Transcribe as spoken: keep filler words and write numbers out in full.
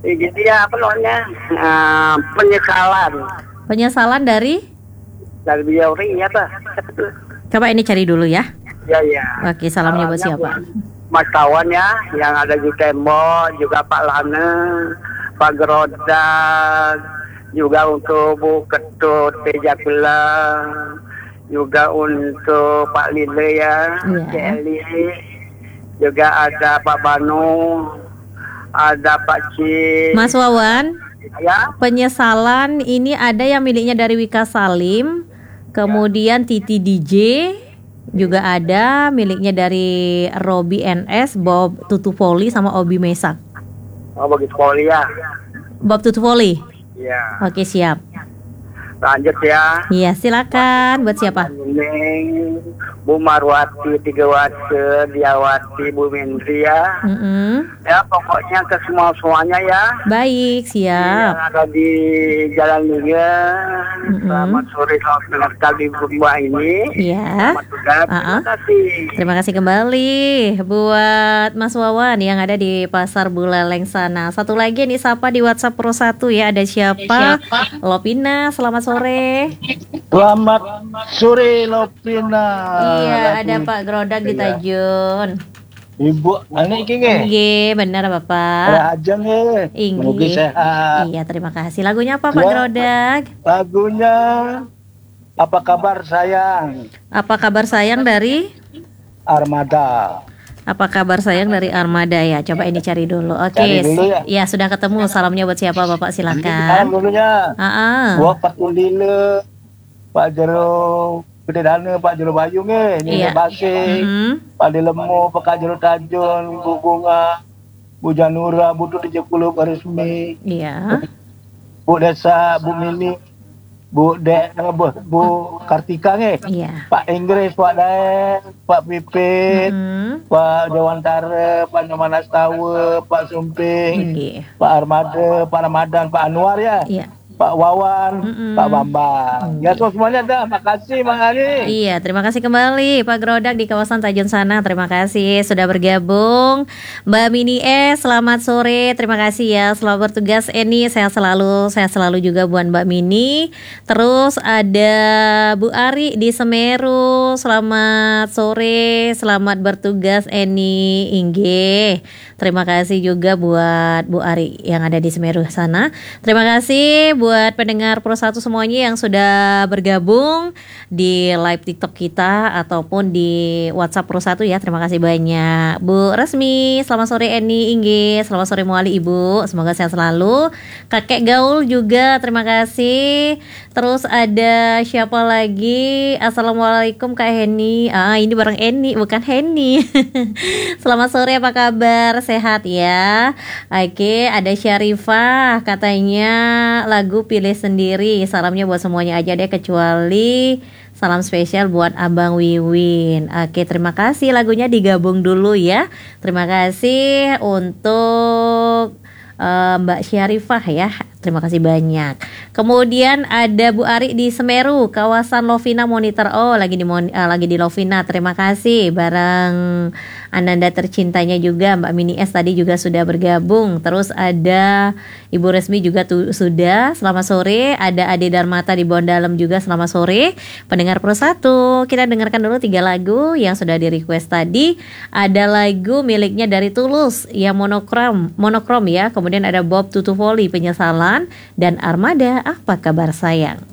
Jadi ya apa namanya uh, penyesalan Penyesalan dari? dari beliau ya pak. Coba ini cari dulu ya. Ya ya. Oke, salamnya buat Salamnya siapa? Mas kawan ya, yang ada di tembok, juga Pak Lana, Pak Gerodak, juga untuk Bu Ketut Tejakula, juga untuk Pak Lile ya, Iya. Celi, juga ada Pak Banu, ada Pak Ci. Mas Wawan, Ya, penyesalan ini ada yang miliknya dari Wika Salim, kemudian Titi D J, juga ada miliknya dari Robi N S, Bob Tutupoli sama Obi Mesak. oh begitu poli ya. Bob Tutupoli. Ya, Oke, siap. lanjut ya. Iya, silakan. Buat siapa? Neng, Bu Marwati, Tigawati, Diawati, Bu Mendri ya. Mm-mm. Ya pokoknya ke semua semuanya ya. Baik, siap. Yang ada di Jalan Liga. Mm-mm. Selamat sore, selamat mendengarkan di rumah ini. Iya. Selamat tugas. Terima Uh-uh. kasih. Terima kasih kembali buat Mas Wawan yang ada di Pasar Buleleng sana. Satu lagi nih sapa di WhatsApp Pro satu ya. Ada siapa? Lopina, selamat sore. Selamat sore Lopina. Iya, Lagi ada Pak Grodak di Tajun. Ibu ane iki nge. Iya, benar Bapak. Ada aja nge. Inggi. Semoga sehat. Iya, terima kasih. Lagunya apa Pak Ya. Grodak? Lagunya apa kabar sayang? Apa kabar sayang dari? Armada. Apa kabar sayang dari Armada ya? Coba ini cari dulu. Oke. Cari dulu ya. Ya, sudah ketemu. Salamnya buat siapa Bapak? Salam Silakan. dulunya. Ah. Gua Pak Undile, Pak Jero Gede Dana, Pak Jero Bayu nge. Ini Iya. Basing. Mhm. Pak Dilemu, Pak Jero Tajun, Bu Bunga, Bu Janura, Bu tujuh puluh resmi. Iya. Bu Desa, Bu Mini, Bu Dek, Bu, Bu Kartika nge, Iya. Pak Inggris, Pak Daen, Pak Pipit, Mhm. Pak Dewantara, Pak Nyomanas Tawe, Pak Sumping, Iya. Pak Armada, Pak Ramadan, Pak Anwar ya, Iya. Pak Wawan, Mm-mm. Pak Bambang. Ya so semuanya dah, makasih Mang Ali. Iya, terima kasih kembali Pak Grodak di kawasan Tajun sana. Terima kasih sudah bergabung. Mbak Mini S, selamat sore. Terima kasih ya. Selamat bertugas Eni. Sehat selalu. Sehat selalu juga buat Mbak Mini. Terus ada Bu Ari di Semeru. Selamat sore. Selamat bertugas Eni Ingge. Terima kasih juga buat Bu Ari yang ada di Semeru sana. Terima kasih buat pendengar Pro satu semuanya yang sudah bergabung di live TikTok kita ataupun di WhatsApp Pro satu ya. Terima kasih banyak. Bu Resmi, selamat sore Eni Ingge, selamat sore Muali Ibu. Semoga sehat selalu. Kakek Gaul juga terima kasih. Terus ada siapa lagi? Assalamualaikum Kak Heni. Ah, ini bareng Eni bukan Heni. Selamat sore, apa kabar? Sehat ya. Oke, ada Syarifah katanya lagu pilih sendiri. Salamnya buat semuanya aja deh kecuali salam spesial buat Abang Wiwin. Oke, terima kasih, lagunya digabung dulu ya. Terima kasih untuk uh, Mbak Syarifah ya. Terima kasih banyak. Kemudian ada Bu Ari di Semeru, kawasan Lovina Monitor. Oh, lagi di mon, uh, lagi di Lovina. Terima kasih. Bareng Ananda tercintanya juga, Mbak Mini S tadi juga sudah bergabung. Terus ada Ibu Resmi juga tu, sudah. Selamat sore. Ada Ade Darmata di Bondalem juga. Selamat sore. Pendengar Pro satu. Kita dengarkan dulu tiga lagu yang sudah di request tadi. Ada lagu miliknya dari Tulus yang monokrom, monokrom ya. Kemudian ada Bob Tutupoli, Penyesalan, dan Armada, Apa Kabar Sayang.